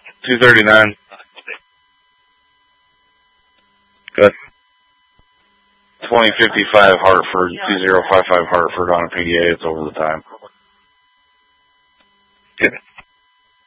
239. Good. 2055 Hartford, 2055 Hartford on a PDA. It's over the time.